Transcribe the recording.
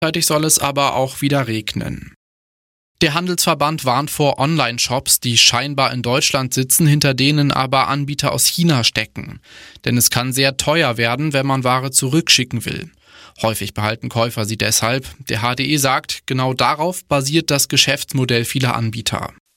Gleichzeitig soll es aber auch wieder regnen. Der Handelsverband warnt vor Online-Shops, die scheinbar in Deutschland sitzen, hinter denen aber Anbieter aus China stecken. Denn es kann sehr teuer werden, wenn man Ware zurückschicken will. Häufig behalten Käufer sie deshalb. Der HDE sagt, genau darauf basiert das Geschäftsmodell vieler Anbieter.